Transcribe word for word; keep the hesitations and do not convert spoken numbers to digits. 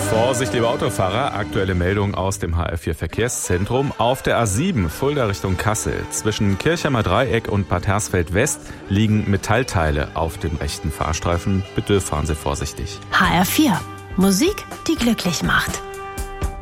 Vorsicht, liebe Autofahrer, aktuelle Meldung aus dem H R vier Verkehrszentrum. Auf der A sieben Fulda Richtung Kassel zwischen Kirchheimer Dreieck und Bad Hersfeld West liegen Metallteile auf dem rechten Fahrstreifen. Bitte fahren Sie vorsichtig. H R vier. Musik, die glücklich macht.